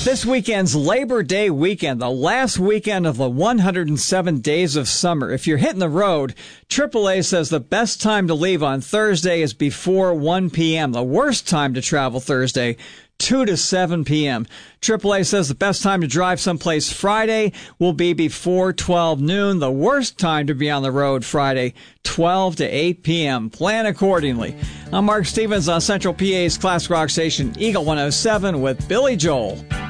This weekend's Labor Day weekend, the last weekend of the 107 days of summer. If you're hitting the road, AAA says the best time to leave on Thursday is before 1 p.m. The worst time to travel Thursday, 2 to 7 p.m. AAA says the best time to drive someplace Friday will be before 12 noon. The worst time to be on the road Friday, 12 to 8 p.m. Plan accordingly. I'm Mark Stevens on Central PA's classic rock station, Eagle 107 with Billy Joel.